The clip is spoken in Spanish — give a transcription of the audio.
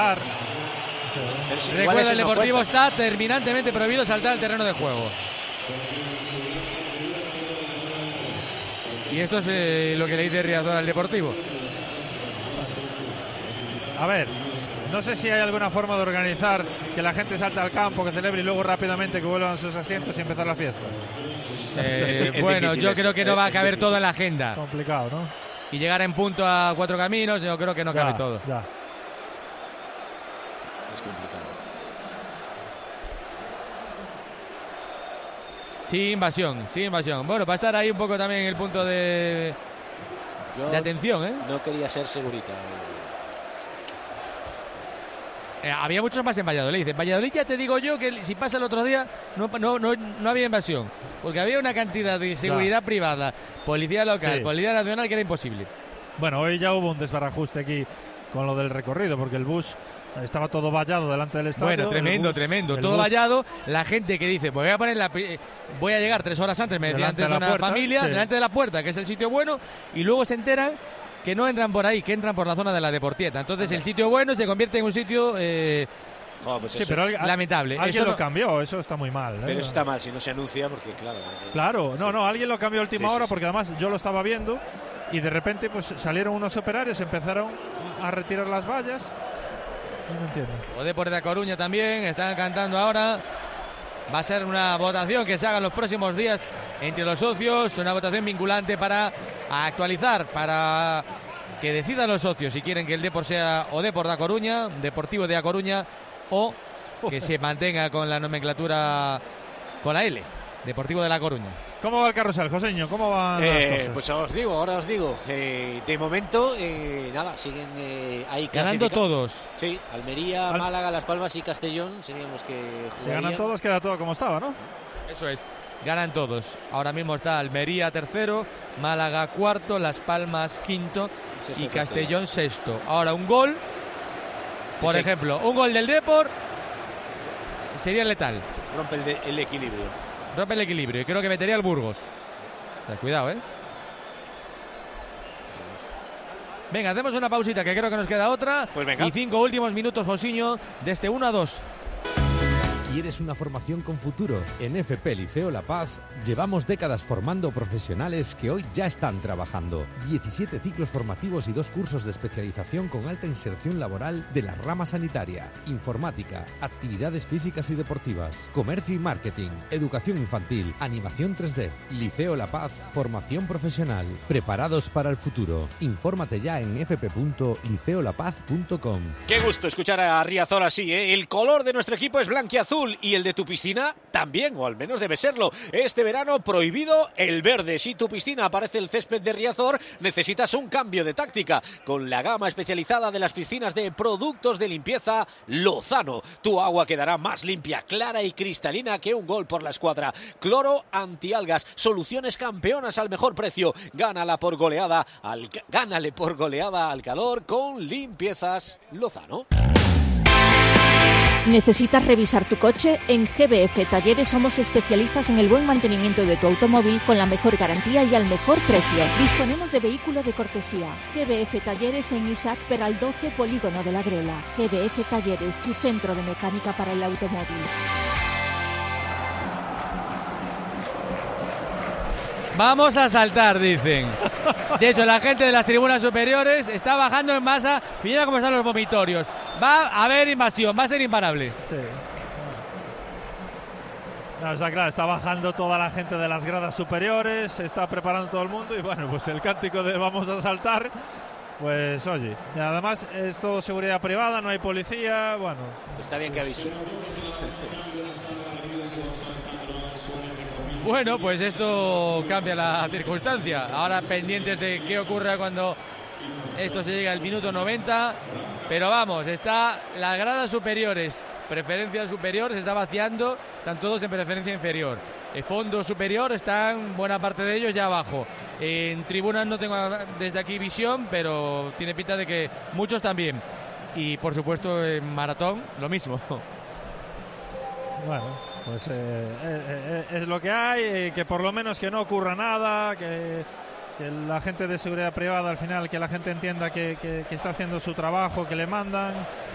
Recuerda, el Deportivo está terminantemente prohibido saltar al terreno de juego. Y esto es lo que le dice Riazor al Deportivo. A ver, no sé si hay alguna forma de organizar que la gente salte al campo, que celebre y luego rápidamente que vuelvan a sus asientos y empezar la fiesta. Bueno, yo creo que no va a caber todo en la agenda. Complicado, ¿no? Y llegar en punto a Cuatro Caminos, yo creo que no cabe todo. Ya. Es complicado. Sí, invasión. Bueno, para estar ahí un poco también en el punto de atención, ¿eh? No quería ser segurita. Había muchos más en Valladolid. En Valladolid ya te digo yo que si pasa el otro día no había invasión, porque había una cantidad de seguridad privada, policía local, policía nacional, que era imposible. Bueno, hoy ya hubo un desbarajuste aquí con lo del recorrido, porque el bus estaba todo vallado delante del estadio. Bueno, tremendo, todo vallado. La gente que dice, pues voy a llegar 3 horas antes, me decía antes una familia, delante de la puerta, que es el sitio bueno, y luego se enteran que no entran por ahí, que entran por la zona de la Deportieta. Entonces el sitio bueno se convierte en un sitio pues pero lamentable. Alguien lo cambió, eso está muy mal. Pero eso está mal si no se anuncia, porque claro, alguien lo cambió a última hora, porque además yo lo estaba viendo y de repente pues salieron unos operarios, empezaron a retirar las vallas. No entiendo. O Depor de A Coruña también están cantando ahora. Va a ser una votación que se haga en los próximos días entre los socios, una votación vinculante para actualizar, para que decidan los socios si quieren que el Depor sea o Depor de A Coruña, Deportivo de A Coruña, o que se mantenga con la nomenclatura con la L, Deportivo de La Coruña. ¿Cómo va el carrusel, Joseño? ¿Cómo van las cosas? Pues ahora os digo. De momento, nada, siguen ahí ganando todos. Sí, Almería, Málaga, Las Palmas y Castellón serían los que jugarían. Si ganan todos, queda todo como estaba, ¿no? Eso es, ganan todos. Ahora mismo está Almería tercero, Málaga cuarto, Las Palmas quinto y Castellón sexto. Ahora un gol, por ejemplo, un gol del Depor sería letal. Rompe el equilibrio. Rompe el equilibrio y creo que metería al Burgos. O sea, cuidado, ¿eh? Sí, señor. Venga, hacemos una pausita, que creo que nos queda otra. Pues venga. Y 5 últimos minutos, Josiño, de este 1-2. ¿Quieres una formación con futuro? En FP Liceo La Paz llevamos décadas formando profesionales que hoy ya están trabajando. 17 ciclos formativos y 2 cursos de especialización con alta inserción laboral de la rama sanitaria, informática, actividades físicas y deportivas, comercio y marketing, educación infantil, animación 3D. Liceo La Paz, formación profesional. Preparados para el futuro. Infórmate ya en fp.liceolapaz.com. Qué gusto escuchar a Riazor así, ¿eh? El color de nuestro equipo es blanquiazul. Y el de tu piscina también, o al menos debe serlo. Este verano prohibido el verde. Si tu piscina aparece el césped de Riazor, necesitas un cambio de táctica. Con la gama especializada de las piscinas de productos de limpieza Lozano, tu agua quedará más limpia, clara y cristalina que un gol por la escuadra. Cloro antialgas, soluciones campeonas al mejor precio. Gánale por goleada al calor con Limpiezas Lozano. ¿Necesitas revisar tu coche? En GBF Talleres somos especialistas en el buen mantenimiento de tu automóvil con la mejor garantía y al mejor precio. Disponemos de vehículo de cortesía. GBF Talleres en Isaac Peral 12, Polígono de la Grela. GBF Talleres, tu centro de mecánica para el automóvil. Vamos a saltar, dicen. De hecho, la gente de las tribunas superiores está bajando en masa. Mira cómo están los vomitorios. Va a haber invasión, va a ser imparable. Sí. No, está claro, está bajando toda la gente de las gradas superiores, se está preparando todo el mundo y bueno, pues el cántico de vamos a saltar, pues oye, y además es todo seguridad privada, no hay policía, bueno. Está bien que avise. Bueno, pues esto cambia la circunstancia. Ahora pendientes de qué ocurra cuando esto se llega al minuto 90. Pero vamos, está las gradas superiores, preferencia superior, se está vaciando. Están todos en preferencia inferior. El fondo superior están buena parte de ellos ya abajo. En tribunas no tengo desde aquí visión, pero tiene pinta de que muchos también. Y por supuesto en maratón lo mismo. Bueno, pues es lo que hay, que por lo menos que no ocurra nada, que la gente de seguridad privada al final, que la gente entienda que está haciendo su trabajo, que le mandan.